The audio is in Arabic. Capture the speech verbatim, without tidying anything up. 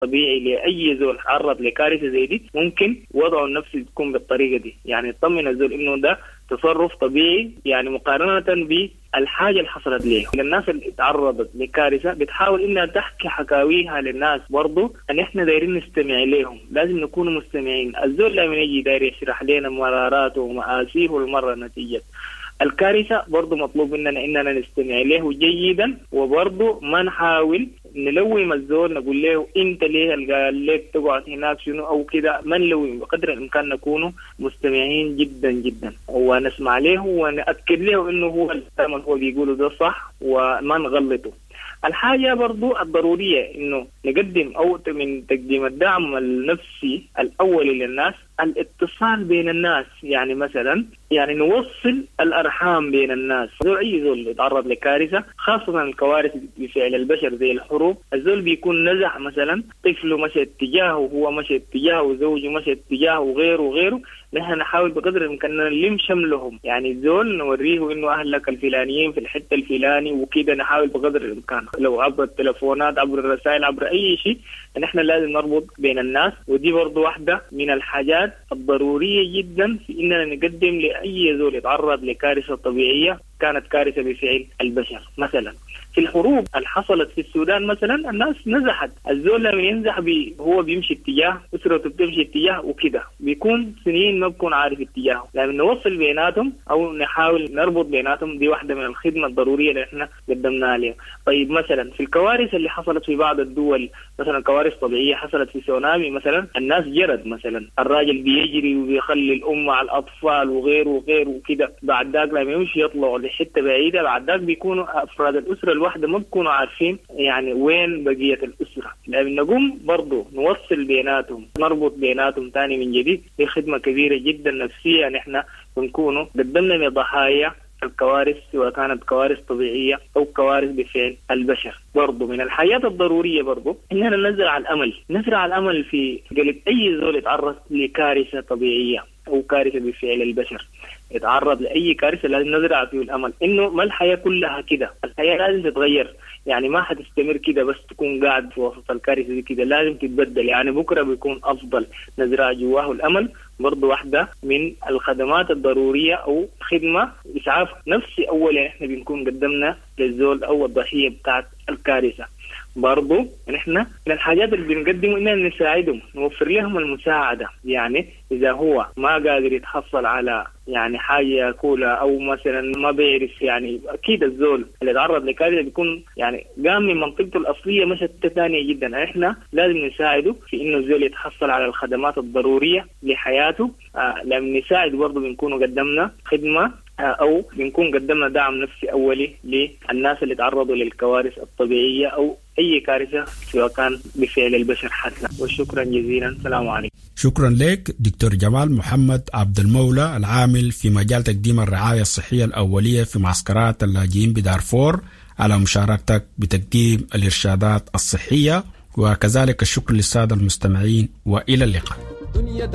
طبيعي لأي زول تعرض لكارثة زي دي ممكن وضعه النفسي تكون بالطريقة دي، يعني يطمن الزول إنه ده تصرف طبيعي، يعني مقارنة بالحاجة اللي حصلت له. الناس اللي تعرضت لكارثة بتحاول إنها تحكي حكاويها للناس برضو أن إحنا دايرين نستمع لهم، لازم نكون مستمعين. الزول لما يجي داير يشرح لنا مراراته ومآسيه المرة نتيجة الكارثة برضو مطلوب مننا إننا نستمع له جيدا، وبرضو ما نحاول نلوي الزول نقول له انت ليه قال لك تقعد هناك شنو او كده. ما نلوي، بقدر الامكان نكون مستمعين جدا جدا ونسمع له ونأكد له انه هو الكلام هو بيقوله ده صح وما نغلطه. الحاجة برضو الضرورية انه نقدم او من تقديم الدعم النفسي الاولي للناس الاتصال بين الناس، يعني مثلا يعني نوصل الارحام بين الناس. زول اي زول يتعرض لكارثة خاصة الكوارث بفعل البشر زي الحروب، الزول بيكون نزح مثلا طفله مشى اتجاهه وهو مشى اتجاهه وزوجه مشى اتجاهه وغيره وغيره، نحن نحاول بقدر الامكان نلم شملهم، يعني الزول نوريه انه اهلك الفلانيين في الحته الفلاني وكده، نحاول بقدر الامكان لو عبر التلفونات عبر الرسائل عبر اي شيء نحن لازم نربط بين الناس. ودي برضو واحده من الحاجات الضروريه جدا في اننا نقدم لاي زول يتعرض لكارثه طبيعيه كانت كارثه بفعل البشر. مثلا في الحروب اللي حصلت في السودان مثلا الناس نزحت، الزول لما ينزح بي هو بيمشي اتجاه، اسرته بتمشي اتجاه وكده، بيكون سنين ما بكون عارف اتجاهه، لازم نوصل بيناتهم او نحاول نربط بيناتهم. دي واحده من الخدمه الضروريه اللي احنا قدمناها لهم. طيب مثلا في الكوارث اللي حصلت في بعض الدول، مثلا كوارث طبيعيه حصلت في سونامي مثلا، الناس جرد مثلا، الراجل بيجري وبيخلي الام على الاطفال وغيره وغيره وكده، بعد ذاك لما يمشي يطلعوا لحته بعيده، بعد ذاك بيكونوا افراد الاسره الواحده ما بيكونوا عارفين يعني وين بقيه الاسره. لازم نقوم برضو نوصل بيناتهم، نربط بيناتهم تاني من جديد. دي خدمه كبيره جدا نفسيه ان احنا بنكونوا قدمنا لضحايا الكوارث سواء كانت كوارث طبيعيه او كوارث بفعل البشر. برضو من الحاجات الضروريه برضو اننا نزرع الامل، نزرع الامل في قلب اي زول يتعرض لكارثه طبيعيه او كارثه بفعل البشر، يتعرض لأي كارثة لازم نزرع فيه الأمل إنه ما الحياة كلها كده، الحياة لازم تتغير، يعني ما حتستمر كده بس تكون قاعد في وسط الكارثة دي كده، لازم تتبدل، يعني بكرة بيكون أفضل. نزرع جواه الأمل برضو واحدة من الخدمات الضرورية أو خدمة إسعاف نفسي أولا إحنا بنكون قدمنا للزول أو الضحية بتاعت الكارثة. برضو نحن من الحاجات اللي بنقدمه إننا نساعدهم، نوفر لهم المساعدة، يعني إذا هو ما قادر يتحصل على يعني حاجة يأكلها أو مثلا ما بيعرف، يعني أكيد الزول اللي تعرض لكارثة بيكون يعني قام من منطقته الأصلية مشت ثانية جدا، إحنا لازم نساعده في إنه الزول يتحصل على الخدمات الضرورية لحياته. آه لما نساعد برضو بنكون قدمنا خدمة أو بنكون قدمنا دعم نفسي أولي للناس اللي تعرضوا للكوارث الطبيعية أو أي كارثة سواء كان بفعل البشر حتى. وشكرا جزيلا، السلام عليكم. شكرا لك دكتور جمال محمد عبد المولى، العامل في مجال تقديم الرعاية الصحية الأولية في معسكرات اللاجئين بدارفور، على مشاركتك بتقديم الإرشادات الصحية، وكذلك الشكر للسادة المستمعين، وإلى اللقاء.